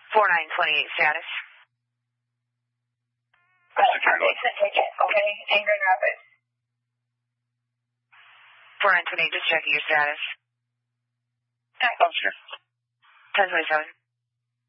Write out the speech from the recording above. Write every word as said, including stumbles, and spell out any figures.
four nine twenty-eight status. It's a ticket, okay? In Grand Rapids. four nine twenty-eight, just checking your status. Oh, sure. ten twenty-seven.